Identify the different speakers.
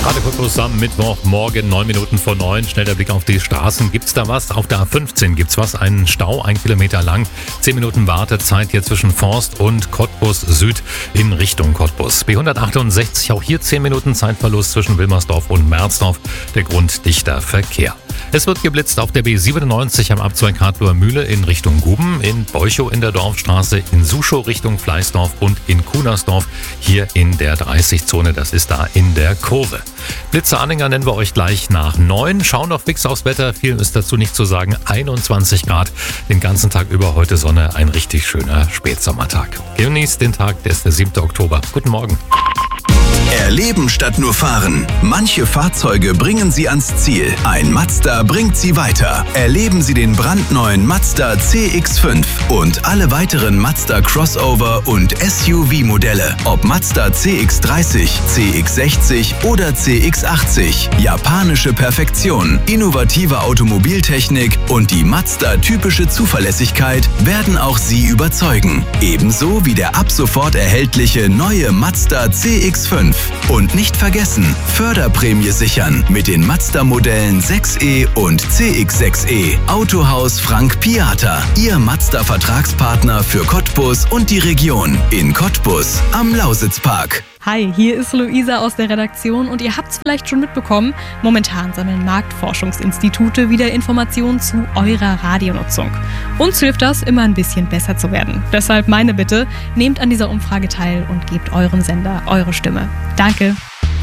Speaker 1: Radio Cottbus am Mittwochmorgen, 9 Minuten vor 9. Schnell der Blick auf die Straßen. Gibt's da was? Auf der A15 gibt's was. Einen Stau, 1 Kilometer lang. 10 Minuten Wartezeit hier zwischen Forst und Cottbus Süd in Richtung Cottbus. B168, auch hier 10 Minuten Zeitverlust zwischen Wilmersdorf und Merzdorf. Der Grund dichter Verkehr. Es wird geblitzt auf der B97 am Abzweig Hartloher Mühle in Richtung Guben, in Beuchow in der Dorfstraße, in Suschow Richtung Fleißdorf und in Kunersdorf hier in der 30-Zone. Das ist da in der Kurve. Blitze-Anhänger nennen wir euch gleich nach 9. Schauen noch fix aufs Wetter. Viel ist dazu nicht zu sagen. 21 Grad den ganzen Tag über. Heute Sonne. Ein richtig schöner Spätsommertag. Genießt den Tag. Der ist der 7. Oktober. Guten Morgen.
Speaker 2: Erleben statt nur fahren. Manche Fahrzeuge bringen Sie ans Ziel. Ein Mazda bringt Sie weiter. Erleben Sie den brandneuen Mazda CX-5 und alle weiteren Mazda Crossover und SUV-Modelle. Ob Mazda CX-30, CX-60 oder CX-80. Japanische Perfektion, innovative Automobiltechnik und die Mazda-typische Zuverlässigkeit werden auch Sie überzeugen. Ebenso wie der ab sofort erhältliche neue Mazda CX-5. Und nicht vergessen, Förderprämie sichern mit den Mazda-Modellen 6e und CX-6e. Autohaus Frank Piata, Ihr Mazda-Vertragspartner für Cottbus und die Region. In Cottbus am Lausitzpark.
Speaker 3: Hi, hier ist Luisa aus der Redaktion und ihr habt es vielleicht schon mitbekommen, momentan sammeln Marktforschungsinstitute wieder Informationen zu eurer Radionutzung. Uns hilft das, immer ein bisschen besser zu werden. Deshalb meine Bitte, nehmt an dieser Umfrage teil und gebt eurem Sender eure Stimme. Danke.